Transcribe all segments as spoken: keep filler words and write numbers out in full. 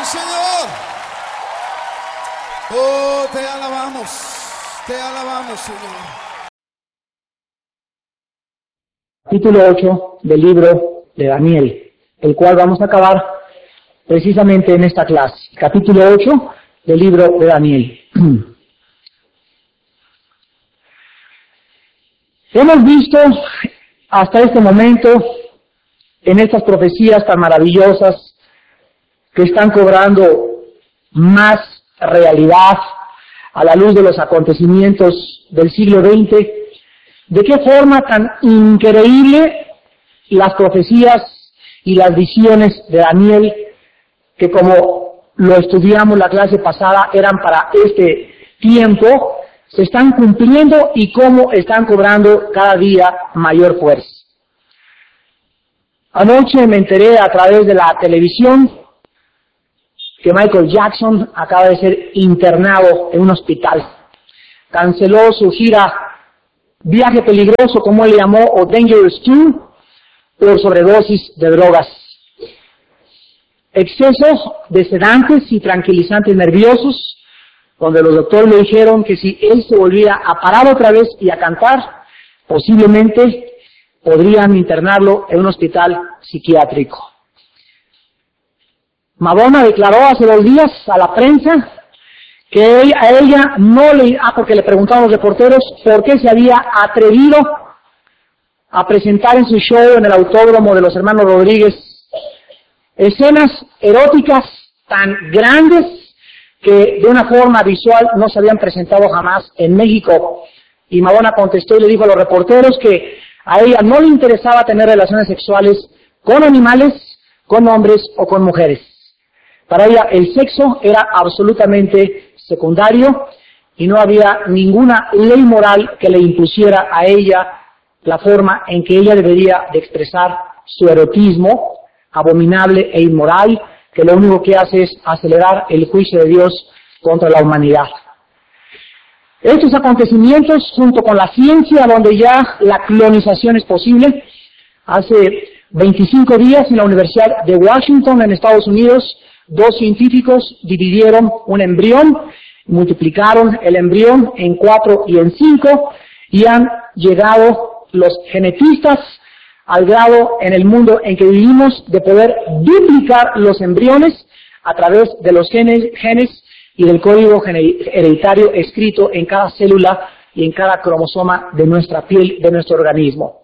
Señor. Oh, te alabamos, te alabamos, Señor. Capítulo ocho del libro de Daniel, el cual vamos a acabar precisamente en esta clase. Capítulo ocho del libro de Daniel. Hemos visto hasta este momento en estas profecías tan maravillosas que están cobrando más realidad a la luz de los acontecimientos del siglo veinte, de qué forma tan increíble las profecías y las visiones de Daniel, que como lo estudiamos la clase pasada, eran para este tiempo, se están cumpliendo y cómo están cobrando cada día mayor fuerza. Anoche me enteré a través de la televisión que Michael Jackson acaba de ser internado en un hospital. Canceló su gira Viaje Peligroso, como él le llamó, o Dangerous Tour, por sobredosis de drogas. Excesos de sedantes y tranquilizantes nerviosos, donde los doctores le dijeron que si él se volvía a parar otra vez y a cantar, posiblemente podrían internarlo en un hospital psiquiátrico. Madonna declaró hace dos días a la prensa que ella, a ella no le... Ah, porque le preguntaron los reporteros por qué se había atrevido a presentar en su show en el autódromo de los hermanos Rodríguez escenas eróticas tan grandes que de una forma visual no se habían presentado jamás en México. Y Madonna contestó y le dijo a los reporteros que a ella no le interesaba tener relaciones sexuales con animales, con hombres o con mujeres. Para ella el sexo era absolutamente secundario y no había ninguna ley moral que le impusiera a ella la forma en que ella debería de expresar su erotismo abominable e inmoral, que lo único que hace es acelerar el juicio de Dios contra la humanidad. Estos acontecimientos, junto con la ciencia, donde ya la clonización es posible, hace veinticinco días en la Universidad de Washington, en Estados Unidos, dos científicos dividieron un embrión, multiplicaron el embrión en cuatro y en cinco, y han llegado los genetistas al grado en el mundo en que vivimos de poder duplicar los embriones a través de los genes, genes y del código hereditario escrito en cada célula y en cada cromosoma de nuestra piel, de nuestro organismo.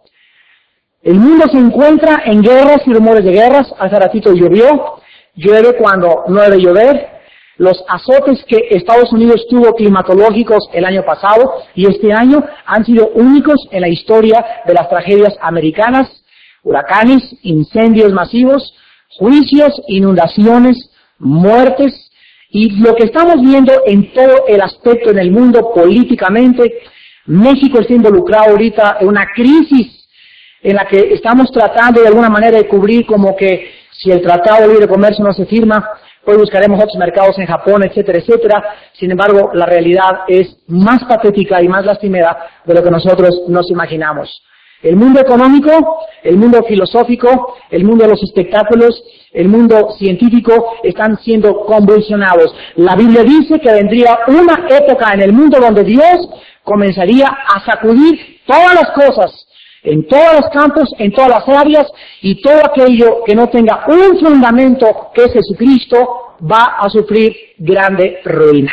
El mundo se encuentra en guerras y rumores de guerras. Hace ratito llovió, llueve cuando no debe llover. Los azotes que Estados Unidos tuvo climatológicos el año pasado y este año han sido únicos en la historia de las tragedias americanas: huracanes, incendios masivos, juicios, inundaciones, muertes, y lo que estamos viendo en todo el aspecto en el mundo políticamente. México está involucrado ahorita en una crisis en la que estamos tratando de alguna manera de cubrir, como que si el Tratado de Libre Comercio no se firma, pues buscaremos otros mercados en Japón, etcétera, etcétera. Sin embargo, la realidad es más patética y más lastimera de lo que nosotros nos imaginamos. El mundo económico, el mundo filosófico, el mundo de los espectáculos, el mundo científico están siendo convulsionados. La Biblia dice que vendría una época en el mundo donde Dios comenzaría a sacudir todas las cosas, en todos los campos, en todas las áreas, y todo aquello que no tenga un fundamento que es Jesucristo va a sufrir grande ruina.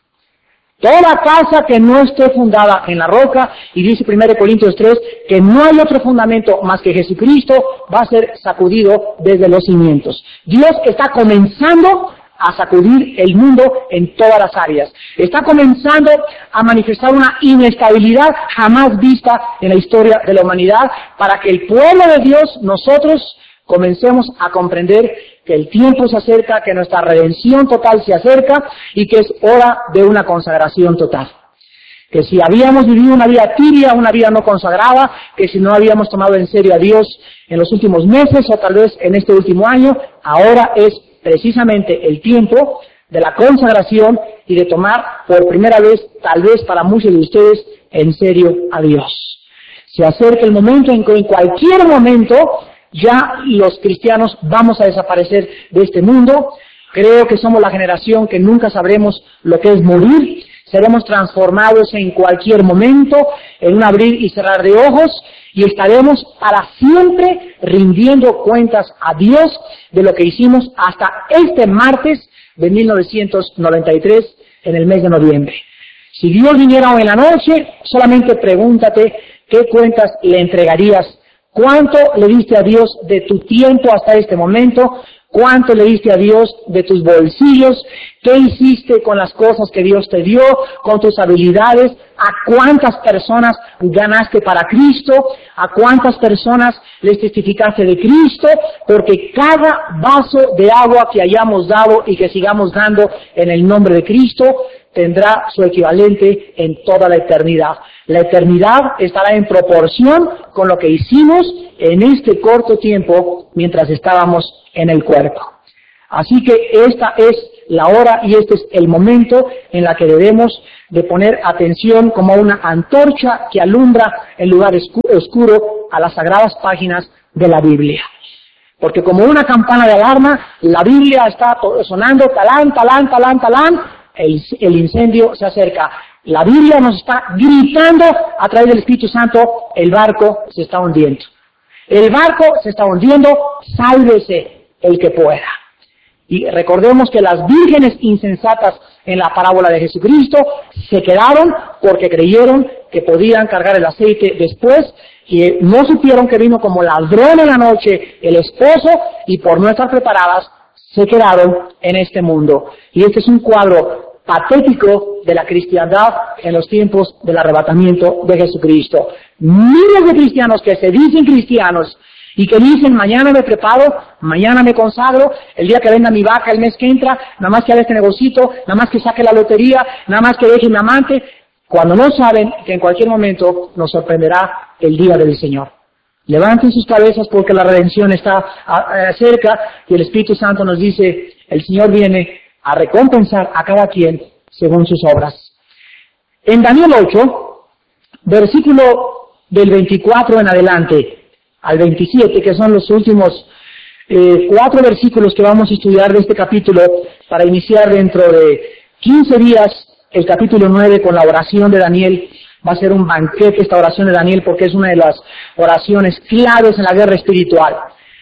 Toda casa que no esté fundada en la roca, y dice primero Corintios tres, que no hay otro fundamento más que Jesucristo, va a ser sacudido desde los cimientos. Dios está comenzando a sacudir el mundo en todas las áreas. Está comenzando a manifestar una inestabilidad jamás vista en la historia de la humanidad, para que el pueblo de Dios, nosotros, comencemos a comprender que el tiempo se acerca, que nuestra redención total se acerca y que es hora de una consagración total. Que si habíamos vivido una vida tibia, una vida no consagrada, que si no habíamos tomado en serio a Dios en los últimos meses o tal vez en este último año, ahora es precisamente el tiempo de la consagración y de tomar por primera vez, tal vez para muchos de ustedes, en serio a Dios. Se acerca el momento en que en cualquier momento ya los cristianos vamos a desaparecer de este mundo. Creo que somos la generación que nunca sabremos lo que es morir. Seremos transformados en cualquier momento, en un abrir y cerrar de ojos, y estaremos para siempre rindiendo cuentas a Dios de lo que hicimos hasta este martes de mil novecientos noventa y tres, en el mes de noviembre. Si Dios viniera hoy en la noche, solamente pregúntate qué cuentas le entregarías. ¿Cuánto le diste a Dios de tu tiempo hasta este momento? ¿Cuánto le diste a Dios de tus bolsillos? ¿Qué hiciste con las cosas que Dios te dio, con tus habilidades? ¿A cuántas personas ganaste para Cristo? ¿A cuántas personas les testificaste de Cristo? Porque cada vaso de agua que hayamos dado y que sigamos dando en el nombre de Cristo tendrá su equivalente en toda la eternidad. La eternidad estará en proporción con lo que hicimos en este corto tiempo mientras estábamos en el cuerpo. Así que esta es la hora y este es el momento en la que debemos de poner atención como una antorcha que alumbra en lugar oscuro a las sagradas páginas de la Biblia. Porque como una campana de alarma, la Biblia está sonando, talán, talán, talán, talán, el, el incendio se acerca. La Biblia nos está gritando a través del Espíritu Santo, el barco se está hundiendo. El barco se está hundiendo, sálvese el que pueda. Y recordemos que las vírgenes insensatas en la parábola de Jesucristo se quedaron porque creyeron que podían cargar el aceite después y no supieron que vino como ladrón en la noche el esposo y por no estar preparadas se quedaron en este mundo. Y este es un cuadro patético de la cristiandad en los tiempos del arrebatamiento de Jesucristo. Miles de cristianos que se dicen cristianos y que dicen, mañana me preparo, mañana me consagro, el día que venda mi vaca el mes que entra, nada más que haga este negocito, nada más que saque la lotería, nada más que deje mi amante, cuando no saben que en cualquier momento nos sorprenderá el día del Señor. Levanten sus cabezas porque la redención está cerca y el Espíritu Santo nos dice, el Señor viene a recompensar a cada quien según sus obras. En Daniel ocho, versículo del veinticuatro en adelante, al veintisiete, que son los últimos eh, cuatro versículos que vamos a estudiar de este capítulo para iniciar dentro de quince días el capítulo nueve con la oración de Daniel. Va a ser un banquete esta oración de Daniel porque es una de las oraciones claves en la guerra espiritual.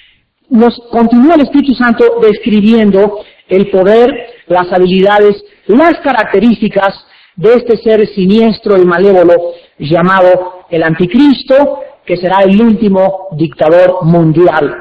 Nos continúa el Espíritu Santo describiendo el poder, las habilidades, las características de este ser siniestro y malévolo llamado el Anticristo, que será el último dictador mundial.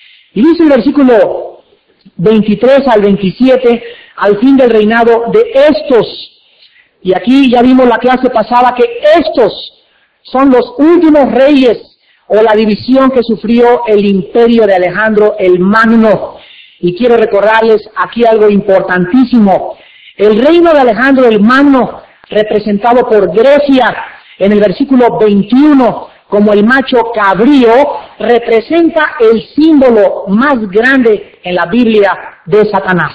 Y dice el versículo veintitrés al veintisiete, al fin del reinado de estos, y aquí ya vimos la clase pasada que estos son los últimos reyes o la división que sufrió el imperio de Alejandro el Magno. Y quiero recordarles aquí algo importantísimo. El reino de Alejandro el Magno, representado por Grecia en el versículo veintiuno, como el macho cabrío, representa el símbolo más grande en la Biblia de Satanás.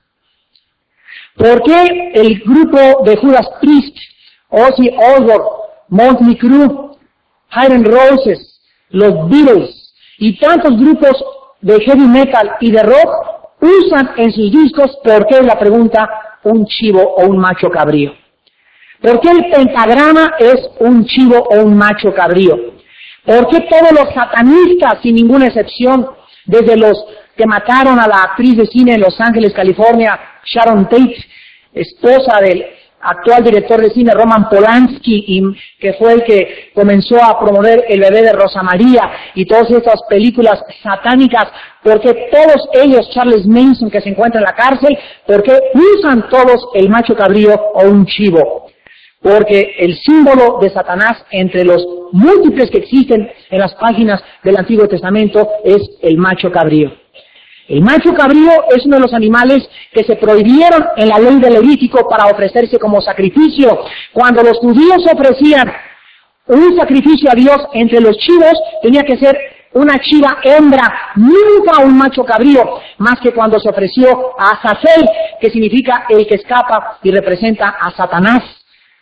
¿Por qué el grupo de Judas Priest, Ozzy Osbourne, Motley Crue, Iron Roses, los Beatles y tantos grupos de heavy metal y de rock usan en sus discos, por qué es la pregunta, un chivo o un macho cabrío? ¿Por qué el pentagrama es un chivo o un macho cabrío? ¿Por qué todos los satanistas, sin ninguna excepción, desde los que mataron a la actriz de cine en Los Ángeles, California, Sharon Tate, esposa del actual director de cine Roman Polanski, y que fue el que comenzó a promover El bebé de Rosa María y todas estas películas satánicas? ¿Por qué todos ellos, Charles Manson, que se encuentra en la cárcel, por qué usan todos el macho cabrío o un chivo? Porque el símbolo de Satanás, entre los múltiples que existen en las páginas del Antiguo Testamento, es el macho cabrío. El macho cabrío es uno de los animales que se prohibieron en la ley del Levítico para ofrecerse como sacrificio. Cuando los judíos ofrecían un sacrificio a Dios entre los chivos, tenía que ser una chiva hembra, nunca un macho cabrío, más que cuando se ofreció a Azazel, que significa el que escapa y representa a Satanás.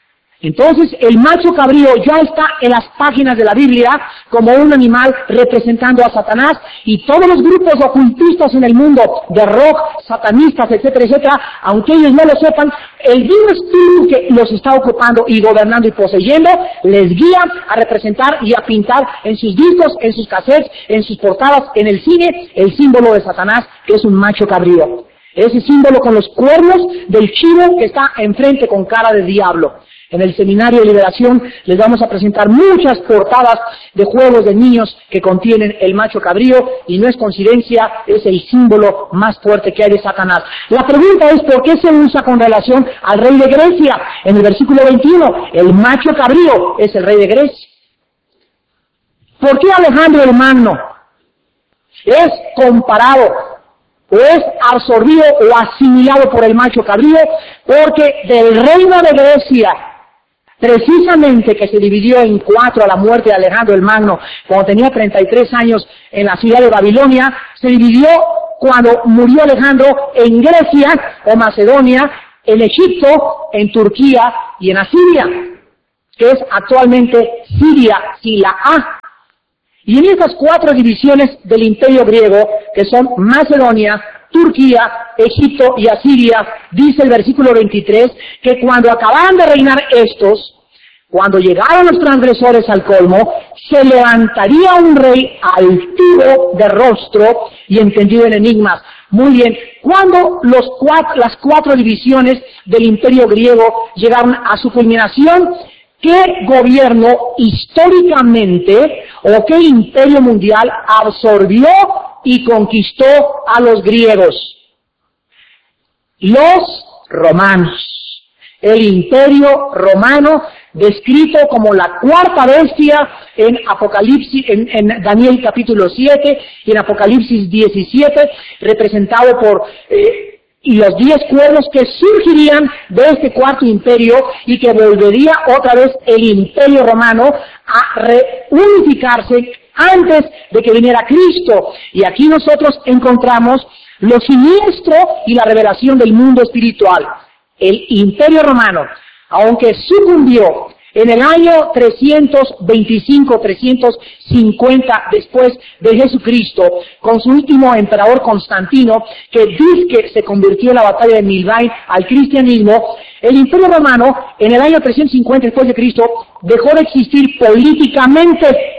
Entonces, el macho cabrío ya está en las páginas de la Biblia como un animal representando a Satanás, y todos los grupos ocultistas en el mundo, de rock, satanistas, etcétera, etcétera, aunque ellos no lo sepan, el mismo espíritu que los está ocupando y gobernando y poseyendo, les guía a representar y a pintar en sus discos, en sus cassettes, en sus portadas, en el cine, el símbolo de Satanás, que es un macho cabrío. Ese símbolo con los cuernos del chivo que está enfrente con cara de diablo. En el Seminario de Liberación les vamos a presentar muchas portadas de juegos de niños que contienen el macho cabrío, y no es coincidencia, es el símbolo más fuerte que hay de Satanás. La pregunta es, ¿por qué se usa con relación al rey de Grecia? En el versículo veintiuno, el macho cabrío es el rey de Grecia. ¿Por qué Alejandro el Magno es comparado o es absorbido o asimilado por el macho cabrío? Porque del reino de Grecia, precisamente que se dividió en cuatro a la muerte de Alejandro el Magno, cuando tenía treinta y tres años en la ciudad de Babilonia, se dividió cuando murió Alejandro en Grecia o Macedonia, en Egipto, en Turquía y en Asiria, que es actualmente Siria, y la A. Y en estas cuatro divisiones del imperio griego, que son Macedonia, Turquía, Egipto y Asiria, dice el versículo veintitrés, que cuando acababan de reinar estos, cuando llegaron los transgresores al colmo, se levantaría un rey altivo de rostro y entendido en enigmas. Muy bien, cuando los cuatro, las cuatro divisiones del imperio griego llegaron a su culminación, ¿qué gobierno históricamente o qué imperio mundial absorbió y conquistó a los griegos? Los romanos. El imperio romano, descrito como la cuarta bestia en Apocalipsis, en, en Daniel capítulo siete y en Apocalipsis diecisiete, representado por eh, y los diez cuernos que surgirían de este cuarto imperio, y que volvería otra vez el imperio romano a reunificarse antes de que viniera Cristo. Y aquí nosotros encontramos lo siniestro y la revelación del mundo espiritual. El imperio romano, aunque sucumbió en el año trescientos veinticinco, trescientos cincuenta después de Jesucristo, con su último emperador Constantino, que dice que se convirtió en la batalla de Milvain al cristianismo, el imperio romano en el año trescientos cincuenta después de Cristo dejó de existir políticamente.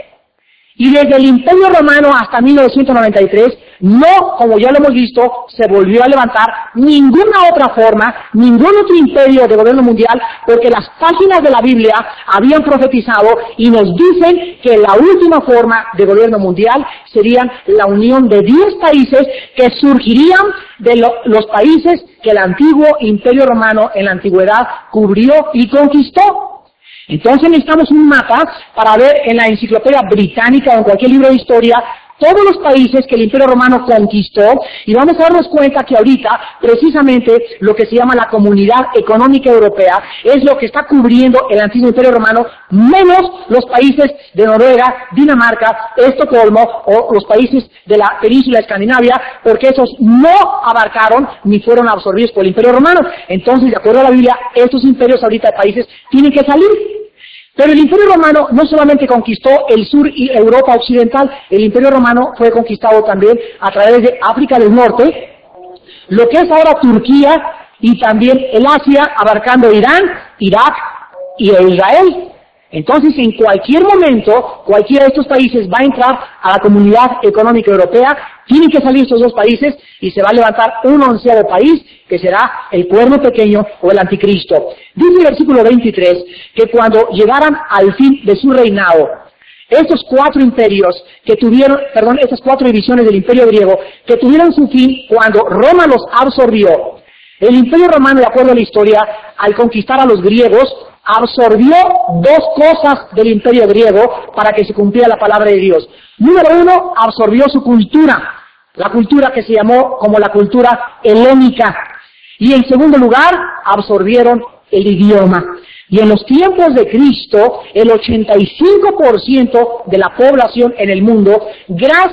Y desde el Imperio Romano hasta mil novecientos noventa y tres, no, como ya lo hemos visto, se volvió a levantar ninguna otra forma, ningún otro imperio de gobierno mundial, porque las páginas de la Biblia habían profetizado y nos dicen que la última forma de gobierno mundial serían la unión de diez países que surgirían de lo, los países que el antiguo Imperio Romano en la antigüedad cubrió y conquistó. Entonces necesitamos un mapa para ver en la enciclopedia británica o en cualquier libro de historia todos los países que el Imperio Romano conquistó, y vamos a darnos cuenta que ahorita precisamente lo que se llama la Comunidad Económica Europea es lo que está cubriendo el antiguo Imperio Romano, menos los países de Noruega, Dinamarca, Estocolmo o los países de la península de Escandinavia, porque esos no abarcaron ni fueron absorbidos por el Imperio Romano. Entonces, de acuerdo a la Biblia, estos imperios ahorita de países tienen que salir. Pero el Imperio Romano no solamente conquistó el sur y Europa occidental, el Imperio Romano fue conquistado también a través de África del Norte, lo que es ahora Turquía, y también el Asia, abarcando Irán, Irak y Israel. Entonces, en cualquier momento, cualquiera de estos países va a entrar a la Comunidad Económica Europea, tienen que salir estos dos países y se va a levantar un onceavo país, que será el cuerno pequeño o el anticristo. Dice el versículo veintitrés que cuando llegaran al fin de su reinado, estos cuatro imperios que tuvieron, perdón, estas cuatro divisiones del imperio griego, que tuvieron su fin cuando Roma los absorbió. El imperio romano, de acuerdo a la historia, al conquistar a los griegos, absorbió dos cosas del imperio griego para que se cumpliera la palabra de Dios. Número uno, absorbió su cultura, la cultura que se llamó como la cultura helénica. Y en segundo lugar, absorbieron el idioma. Y en los tiempos de Cristo, el ochenta y cinco por ciento de la población en el mundo, gracias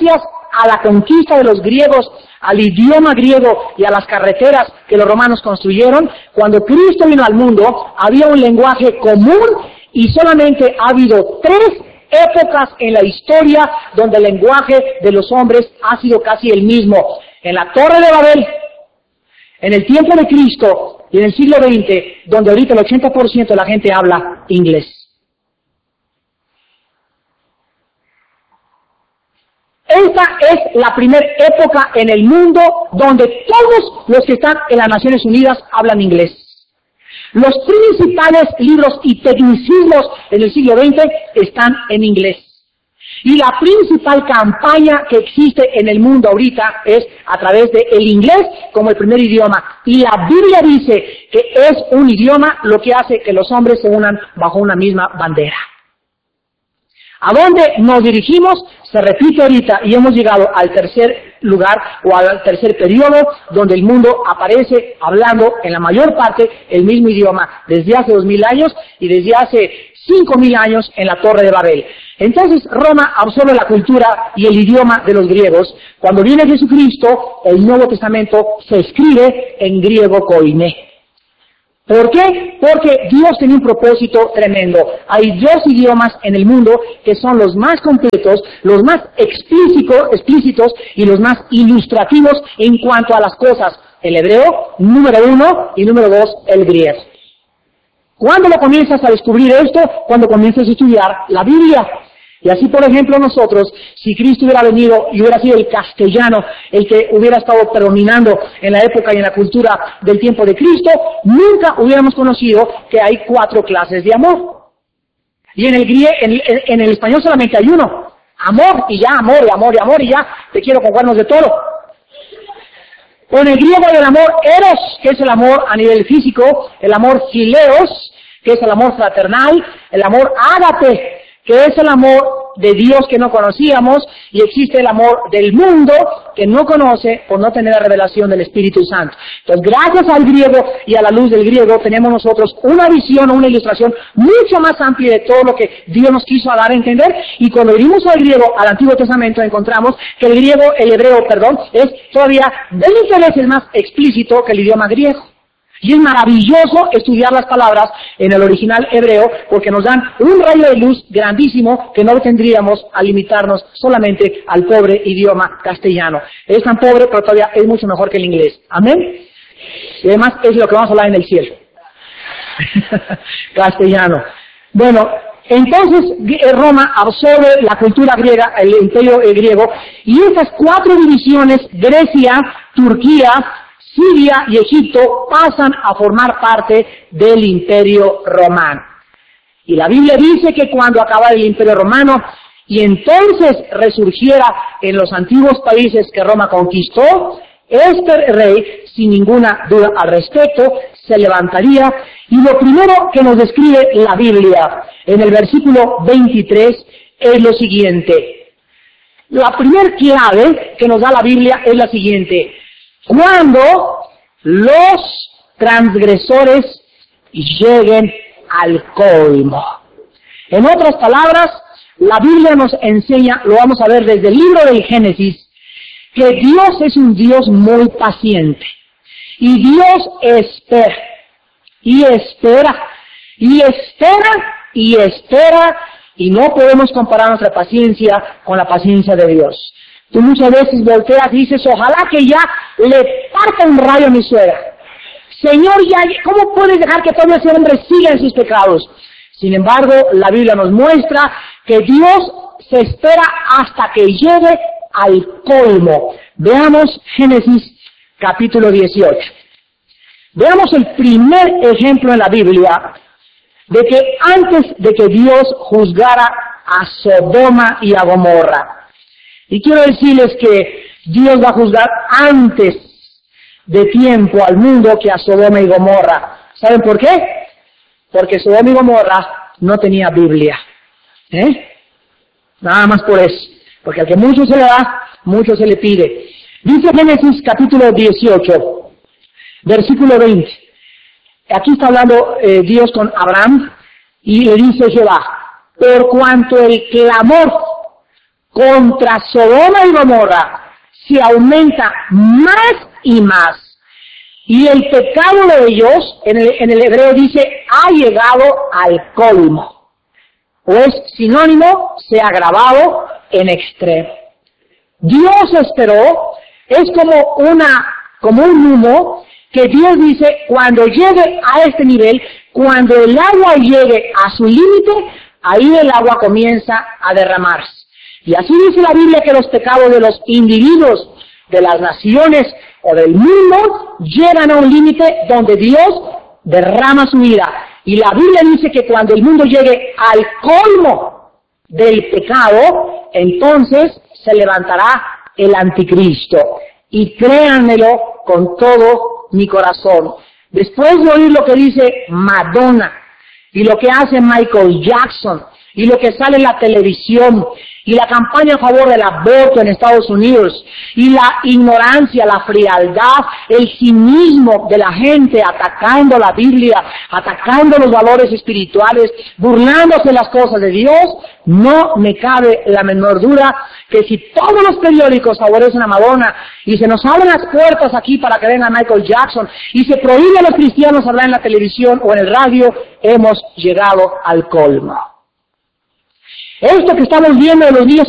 a la conquista de los griegos, al idioma griego y a las carreteras que los romanos construyeron, cuando Cristo vino al mundo, había un lenguaje común y solamente ha habido tres épocas en la historia donde el lenguaje de los hombres ha sido casi el mismo. En la Torre de Babel, en el tiempo de Cristo y en el siglo veinte, donde ahorita el ochenta por ciento de la gente habla inglés. Esta es la primera época en el mundo donde todos los que están en las Naciones Unidas hablan inglés. Los principales libros y tecnicismos en el siglo veinte están en inglés. Y la principal campaña que existe en el mundo ahorita es a través del inglés como el primer idioma. Y la Biblia dice que es un idioma lo que hace que los hombres se unan bajo una misma bandera. ¿A dónde nos dirigimos? Se repite ahorita y hemos llegado al tercer lugar o al tercer periodo donde el mundo aparece hablando en la mayor parte el mismo idioma desde hace dos mil años y desde hace cinco mil años en la Torre de Babel. Entonces Roma absorbe la cultura y el idioma de los griegos. Cuando viene Jesucristo, el Nuevo Testamento se escribe en griego koiné. ¿Por qué? Porque Dios tenía un propósito tremendo. Hay dos idiomas en el mundo que son los más completos, los más explícitos, explícitos y los más ilustrativos en cuanto a las cosas. El hebreo, número uno, y número dos, el griego. ¿Cuándo lo comienzas a descubrir esto? Cuando comienzas a estudiar la Biblia. Y así, por ejemplo, nosotros, si Cristo hubiera venido y hubiera sido el castellano el que hubiera estado predominando en la época y en la cultura del tiempo de Cristo, nunca hubiéramos conocido que hay cuatro clases de amor. Y en el, grie- en, en, en el español solamente hay uno. Amor y ya, amor y amor y amor y ya, te quiero con cuernos de toro. O en el griego hay el amor eros, que es el amor a nivel físico, el amor phileos, que es el amor fraternal, el amor ágape, que es el amor de Dios que no conocíamos, y existe el amor del mundo que no conoce por no tener la revelación del Espíritu Santo. Entonces, gracias al griego y a la luz del griego, tenemos nosotros una visión o una ilustración mucho más amplia de todo lo que Dios nos quiso dar a entender, y cuando venimos al griego, al Antiguo Testamento, encontramos que el griego, el hebreo, perdón, es todavía veinte veces más explícito que el idioma griego. Y es maravilloso estudiar las palabras en el original hebreo porque nos dan un rayo de luz grandísimo que no tendríamos al limitarnos solamente al pobre idioma castellano. Es tan pobre, pero todavía es mucho mejor que el inglés. ¿Amén? Y además es lo que vamos a hablar en el cielo. Castellano. Bueno, entonces Roma absorbe la cultura griega, el imperio griego, y estas cuatro divisiones, Grecia, Turquía, Siria y Egipto, pasan a formar parte del Imperio Romano. Y la Biblia dice que cuando acaba el Imperio Romano y entonces resurgiera en los antiguos países que Roma conquistó, este rey, sin ninguna duda al respecto, se levantaría, y lo primero que nos describe la Biblia en el versículo veintitrés es lo siguiente. La primera clave que nos da la Biblia es la siguiente: cuando los transgresores lleguen al colmo. En otras palabras, la Biblia nos enseña, lo vamos a ver desde el libro del Génesis, que Dios es un Dios muy paciente. Y Dios espera, y espera, y espera, y espera, y no podemos comparar nuestra paciencia con la paciencia de Dios. Tú muchas veces volteas y dices, ojalá que ya le parta un rayo a mi suegra. Señor, ya, ¿cómo puedes dejar que todo ese hombre siga en sus pecados? Sin embargo, la Biblia nos muestra que Dios se espera hasta que llegue al colmo. Veamos Génesis capítulo dieciocho. Veamos el primer ejemplo en la Biblia de que antes de que Dios juzgara a Sodoma y a Gomorra. Y quiero decirles que Dios va a juzgar antes de tiempo al mundo que a Sodoma y Gomorra. ¿Saben por qué? Porque Sodoma y Gomorra no tenía Biblia. ¿Eh? Nada más por eso. Porque al que mucho se le da, mucho se le pide. Dice Génesis capítulo dieciocho, versículo veinte. Aquí está hablando eh, Dios con Abraham y le dice Jehová: por cuanto el clamor contra Sodoma y Gomorra se aumenta más y más. Y el pecado de ellos, en el, en el hebreo dice, ha llegado al colmo. O es sinónimo, se ha agravado en extremo. Dios esperó, es como una, como un humo, que Dios dice, cuando llegue a este nivel, cuando el agua llegue a su límite, ahí el agua comienza a derramarse. Y así dice la Biblia que los pecados de los individuos, de las naciones o del mundo, llegan a un límite donde Dios derrama su ira. Y la Biblia dice que cuando el mundo llegue al colmo del pecado, entonces se levantará el anticristo. Y créanmelo con todo mi corazón. Después de oír lo que dice Madonna, y lo que hace Michael Jackson, y lo que sale en la televisión, y la campaña a favor del aborto en Estados Unidos, y la ignorancia, la frialdad, el cinismo de la gente atacando la Biblia, atacando los valores espirituales, burlándose de las cosas de Dios, no me cabe la menor duda que si todos los periódicos favorecen a Madonna, y se nos abren las puertas aquí para que venga Michael Jackson, y se prohíbe a los cristianos hablar en la televisión o en el radio, hemos llegado al colmo. Esto que estamos viendo en los días